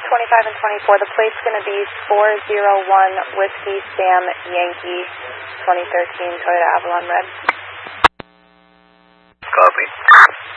25 and 24. The plate's going to be 401 Whiskey Sam Yankee 2013 Toyota Avalon Red. Copy.